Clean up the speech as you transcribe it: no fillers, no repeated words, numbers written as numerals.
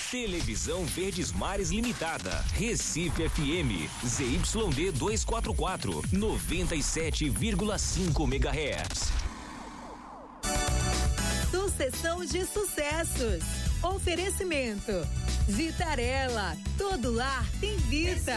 Televisão Verdes Mares Limitada, Recife FM, ZYD 244, 97,5 MHz. Sucessão de sucessos. Oferecimento. Vitarella, todo lar tem Vita.